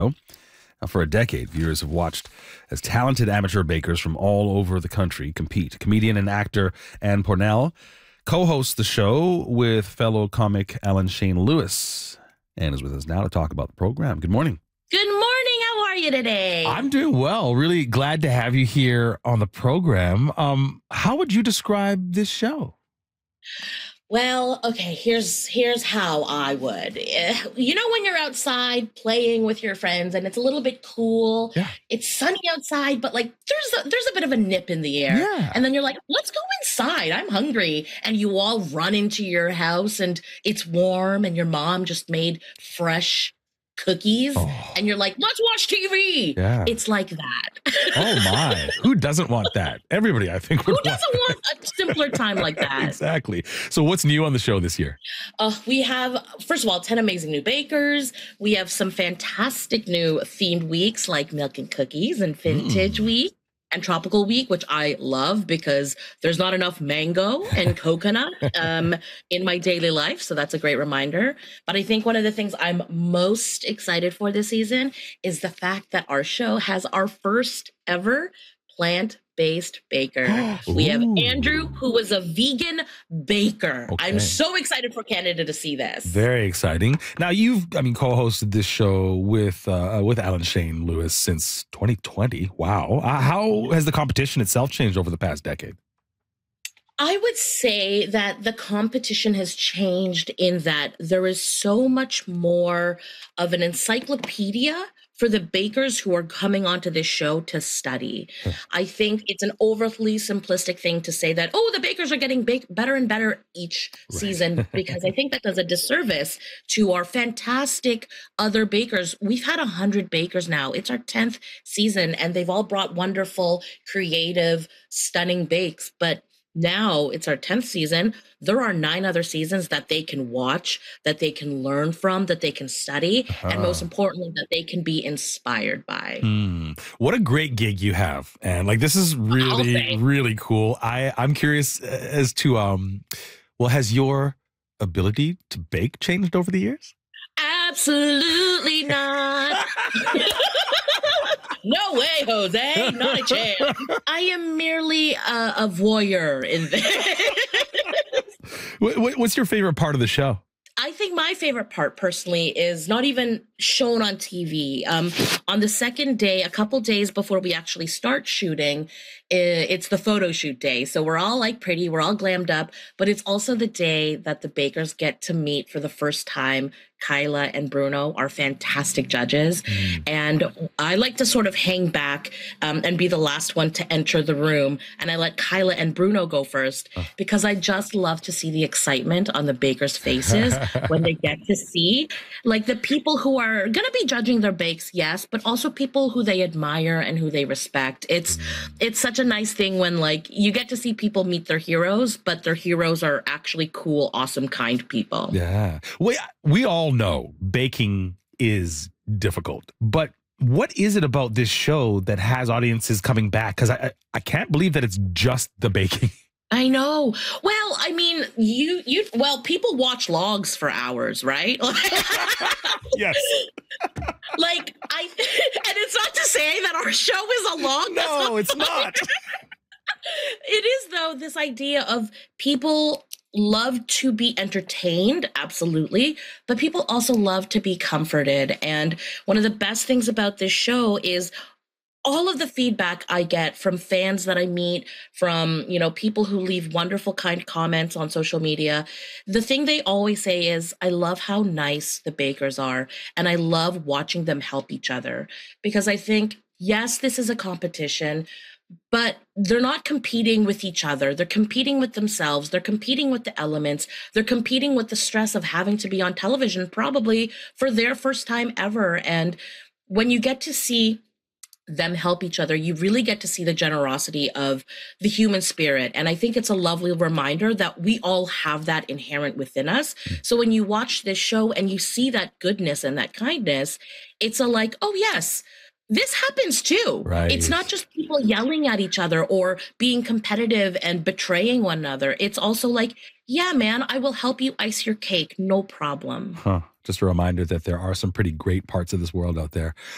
For a decade, viewers have watched as talented amateur bakers from all over the country compete. Comedian and actor Ann Pornell co-hosts the show with fellow comic Alan Shane Lewis. Ann is with us now to talk about the program. Good morning. Good morning. How are you today? I'm doing well. Really glad to have you here on the program. How would you describe this show? Well, okay, here's how I would. You know when you're outside playing with your friends and it's a little bit cool. Yeah. It's sunny outside, but like there's a bit of a nip in the air. Yeah. And then you're like, let's go inside. I'm hungry. And you all run into your house and it's warm and your mom just made fresh cookies and you're like, let's watch TV. Yeah. It's like that. Oh my. Who doesn't want that? Everybody, I think, would Who doesn't want a simpler time like that? Exactly. So what's new on the show this year? We have, first of all, 10 amazing new bakers. We have some fantastic new themed weeks like Milk and Cookies and Vintage Week and Tropical Week, which I love because there's not enough mango and coconut in my daily life. So that's a great reminder. But I think one of the things I'm most excited for this season is the fact that our show has our first ever plant-based baker. We have Andrew, who was a vegan baker. Okay. I'm so excited for Canada to see this. Very exciting. Now you've, co-hosted this show with Alan Shane Lewis since 2020. Wow. How has the competition itself changed over the past decade? I would say that the competition has changed in that there is so much more of an encyclopedia for the bakers who are coming onto this show to study. I think it's an overly simplistic thing to say that, the bakers are getting better and better each season, because I think that does a disservice to our fantastic other bakers. We've had 100 bakers now. It's our 10th season, and they've all brought wonderful, creative, stunning bakes. But now it's our 10th season. There are 9 other seasons that they can watch, that they can learn from, that they can study, and most importantly, that they can be inspired by. What a great gig you have. And this is really, really cool. I'm curious as to, has your ability to bake changed over the years? Absolutely not. No way, Jose. Not a chance. I am merely a voyeur in this. What's your favorite part of the show? I think my favorite part personally is not even shown on TV. On the second day, a couple days before we actually start shooting, it's the photo shoot day. So we're all pretty, we're all glammed up, but it's also the day that the bakers get to meet for the first time Kyla and Bruno, our fantastic judges. And I like to sort of hang back and be the last one to enter the room. And I let Kyla and Bruno go first because I just love to see the excitement on the bakers' faces when they get to see the people who are going to be judging their bakes, yes, but also people who they admire and who they respect. It's such a nice thing when you get to see people meet their heroes, but their heroes are actually cool, awesome, kind people. Yeah. We all know baking is difficult, but what is it about this show that has audiences coming back? Because I can't believe that it's just the baking. I know. Well, I mean, people watch logs for hours, right? Yes. And it's not to say that our show is a log. No, it's not. It is, though, this idea of people love to be entertained, absolutely, but people also love to be comforted. And one of the best things about this show is all of the feedback I get from fans that I meet, from, people who leave wonderful, kind comments on social media. The thing they always say is, I love how nice the bakers are, and I love watching them help each other. Because I think, yes, this is a competition, but they're not competing with each other. They're competing with themselves. They're competing with the elements. They're competing with the stress of having to be on television, probably for their first time ever. And when you get to see them help each other, you really get to see the generosity of the human spirit. And I think it's a lovely reminder that we all have that inherent within us. So when you watch this show and you see that goodness and that kindness, it's oh yes, this happens too. Right. It's not just people yelling at each other or being competitive and betraying one another. It's also yeah, man, I will help you ice your cake. No problem. Just a reminder that there are some pretty great parts of this world out there.